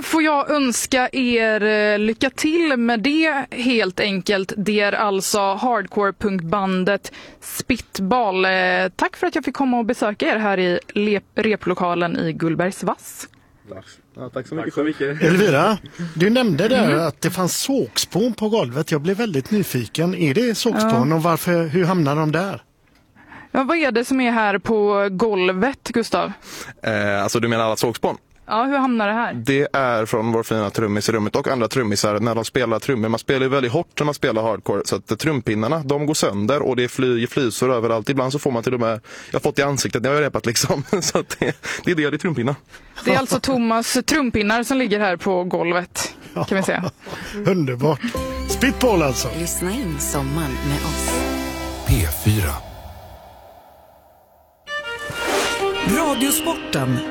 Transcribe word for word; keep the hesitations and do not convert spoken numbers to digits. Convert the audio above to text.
får jag önska er lycka till med det helt enkelt. Det är alltså hardcore-punkbandet Spitball. Tack för att jag fick komma och besöka er här i replokalen i Gullbergs Vass. Ja, tack så mycket. Tack så mycket. Elvira, du nämnde där mm. att det fanns sågspån på golvet. Jag blev väldigt nyfiken. Är det sågspån ja. och varför, hur hamnar de där? Ja, vad är det som är här på golvet, Gustav? Eh, alltså du menar alla sågspån? Ja, hur hamnar det här? Det är från vår fina trummis i rummet och andra trummisar när de spelar trummor. Man spelar ju väldigt hårt när man spelar hardcore så att trumpinnarna, de går sönder och det flyger flysor överallt. Ibland så får man till och med, jag har fått i ansiktet när jag har repat liksom. Så att det, det är det, det är trumpinnar. Det är alltså Thomas trumpinnar som ligger här på golvet, kan vi säga. Underbart. Spitball alltså. Lyssna in sommaren med oss. P fyra. Radiosporten